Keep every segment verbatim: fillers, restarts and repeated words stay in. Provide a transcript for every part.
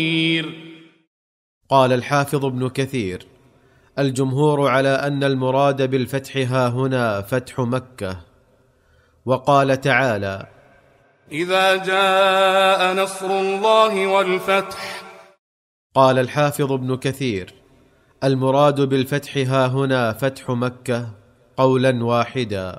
قال الحافظ ابن كثير: الجمهور على أن المراد بالفتح ها هنا فتح مكة. وقال تعالى: إذا جاء نصر الله والفتح. قال الحافظ ابن كثير: المراد بالفتح ها هنا فتح مكة قولا واحدا.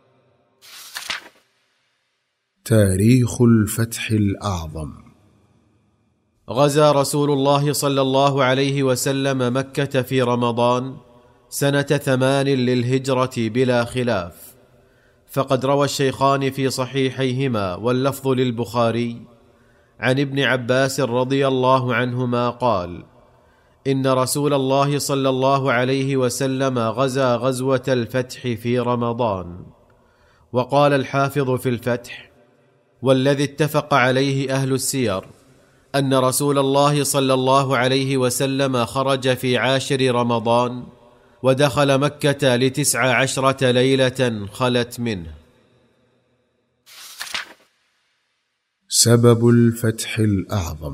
تاريخ الفتح الأعظم. غزا رسول الله صلى الله عليه وسلم مكة في رمضان سنة ثمان للهجرة بلا خلاف، فقد روى الشيخان في صحيحيهما واللفظ للبخاري عن ابن عباس رضي الله عنهما قال: إن رسول الله صلى الله عليه وسلم غزا غزوة الفتح في رمضان. وقال الحافظ في الفتح: والذي اتفق عليه أهل السير أن رسول الله صلى الله عليه وسلم خرج في عاشر رمضان ودخل مكة لتسع عشرة ليلة خلت منه. سبب الفتح الأعظم: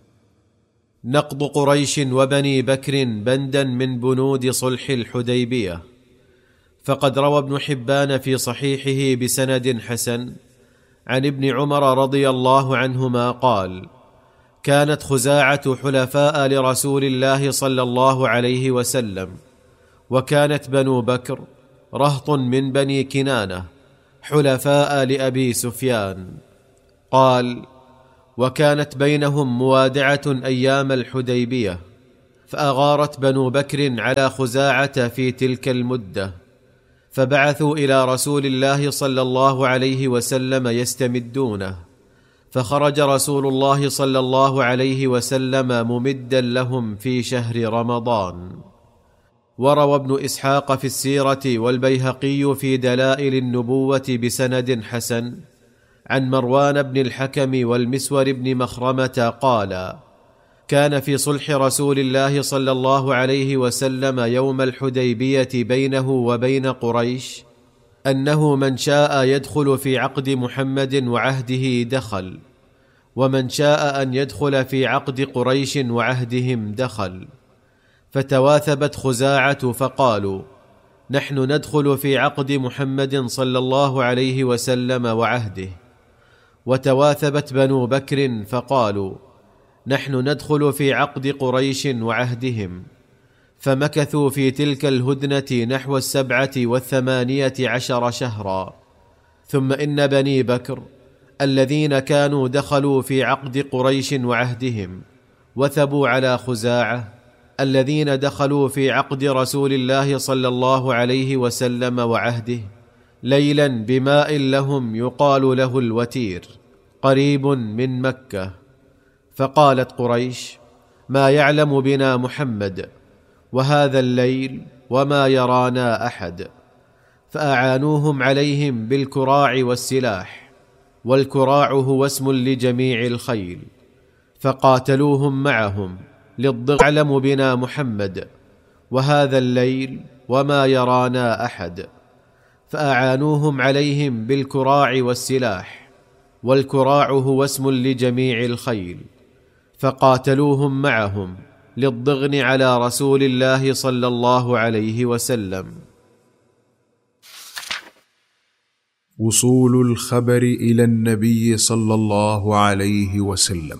نقض قريش وبني بكر بندا من بنود صلح الحديبية. فقد روى ابن حبان في صحيحه بسند حسن عن ابن عمر رضي الله عنهما قال: كانت خزاعة حلفاء لرسول الله صلى الله عليه وسلم، وكانت بنو بكر رهط من بني كنانة حلفاء لأبي سفيان. قال: وكانت بينهم موادعة أيام الحديبية، فأغارت بنو بكر على خزاعة في تلك المدة، فبعثوا إلى رسول الله صلى الله عليه وسلم يستمدونه، فخرج رسول الله صلى الله عليه وسلم ممدا لهم في شهر رمضان. وروى ابن إسحاق في السيرة والبيهقي في دلائل النبوة بسند حسن عن مروان بن الحكم والمسور بن مخرمة قال: كان في صلح رسول الله صلى الله عليه وسلم يوم الحديبية بينه وبين قريش أنه من شاء يدخل في عقد محمد وعهده دخل، ومن شاء أن يدخل في عقد قريش وعهدهم دخل. فتواثبت خزاعة فقالوا: نحن ندخل في عقد محمد صلى الله عليه وسلم وعهده. وتواثبت بنو بكر فقالوا: نحن ندخل في عقد قريش وعهدهم. فمكثوا في تلك الهدنة نحو السبعة والثمانية عشر شهرا. ثم إن بني بكر الذين كانوا دخلوا في عقد قريش وعهدهم وثبوا على خزاعة الذين دخلوا في عقد رسول الله صلى الله عليه وسلم وعهده ليلا بماء لهم يقال له الوتير قريب من مكة. فقالت قريش: ما يعلم بنا محمد، وهذا الليل وما يرانا أحد. فأعانوهم عليهم بالكراع والسلاح، والكراع هو اسم لجميع الخيل، فقاتلوهم معهم للضغط: يعلم بنا محمد، وهذا الليل وما يرانا أحد. فأعانوهم عليهم بالكراع والسلاح، والكراع هو اسم لجميع الخيل، فقاتلوهم معهم للضغن على رسول الله صلى الله عليه وسلم. وصول الخبر إلى النبي صلى الله عليه وسلم.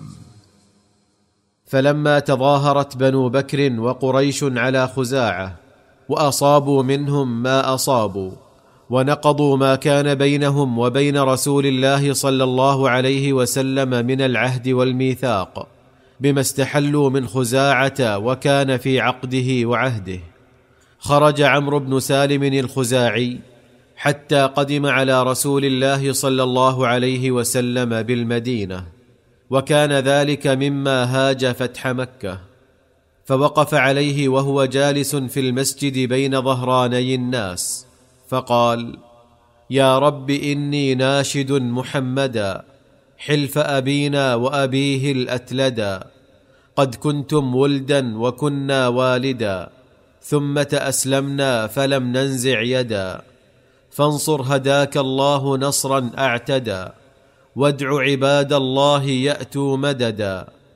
فلما تظاهرت بنو بكر وقريش على خزاعة وأصابوا منهم ما أصابوا ونقضوا ما كان بينهم وبين رسول الله صلى الله عليه وسلم من العهد والميثاق بما استحلوا من خزاعة وكان في عقده وعهده، خرج عمرو بن سالم الخزاعي حتى قدم على رسول الله صلى الله عليه وسلم بالمدينة، وكان ذلك مما هاج فتح مكة. فوقف عليه وهو جالس في المسجد بين ظهراني الناس فقال: يا رب إني ناشد محمدا حلف أبينا وأبيه الأتلدا، قد كنتم ولدا وكنا والدا، ثم تأسلمنا فلم ننزع يدا، فانصر هداك الله نصرا أعتدى، وادع عباد الله يأتوا مددا،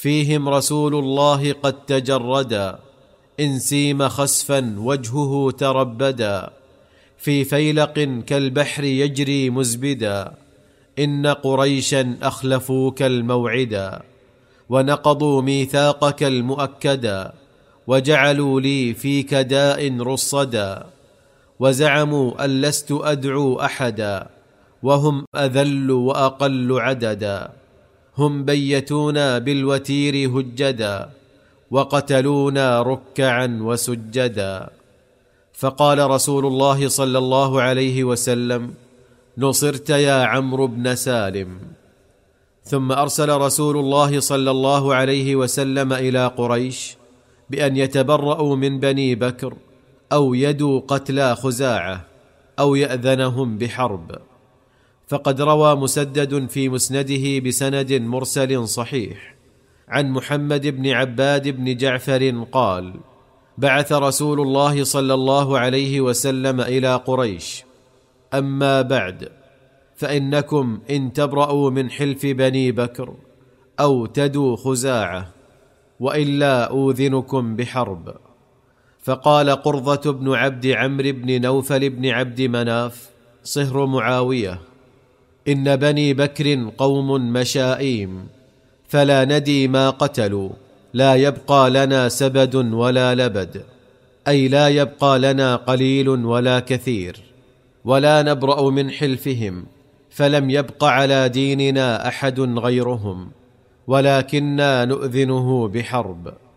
فيهم رسول الله قد تجردا، إن سيم خسفا وجهه تربدا، في فيلق كالبحر يجري مزبدا، إن قريشا أخلفوك الموعدا، ونقضوا ميثاقك المؤكدا، وجعلوا لي فيك داء رصدا، وزعموا أن لست أدعو أحدا، وهم أذل وأقل عددا، هم بيتونا بالوتير هجدا، وقتلونا ركعا وسجدا. فقال رسول الله صلى الله عليه وسلم: نصرت يا عمرو بن سالم. ثم أرسل رسول الله صلى الله عليه وسلم إلى قريش بأن يتبرأوا من بني بكر، أو يدوا قتلى خزاعة، أو يأذنهم بحرب. فقد روى مسدد في مسنده بسند مرسل صحيح عن محمد بن عباد بن جعفر قال: بعث رسول الله صلى الله عليه وسلم إلى قريش: أما بعد، فإنكم إن تبرأوا من حلف بني بكر أو تدوا خزاعة، وإلا أوذنكم بحرب. فقال قرظة بن عبد عمرو بن نوفل بن عبد مناف صهر معاوية: إن بني بكر قوم مشائيم، فلا ندي ما قتلوا، لا يبقى لنا سبد ولا لبد، أي لا يبقى لنا قليل ولا كثير، ولا نبرأ من حلفهم، فلم يبق على ديننا أحد غيرهم، ولكننا نؤذنه بحرب.